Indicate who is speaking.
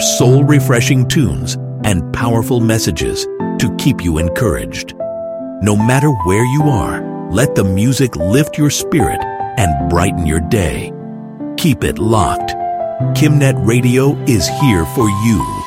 Speaker 1: soul-refreshing tunes and powerful messages to keep you encouraged. No matter where you are, let the music lift your spirit and brighten your day. Keep it locked. KimNet Radio is here for you.